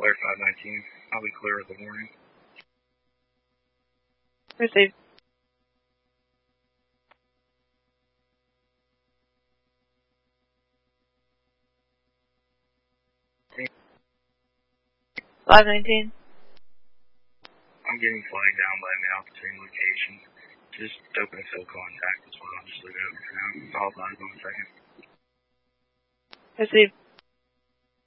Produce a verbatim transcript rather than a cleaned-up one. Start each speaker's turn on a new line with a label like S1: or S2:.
S1: Blair five nineteen. I'll be clear of the morning.
S2: Received. five nineteen.
S1: I'm getting flagged down by mail to same location. Just open cell contact as well. Just leave it open for now. I'll advise on a second.
S2: Received.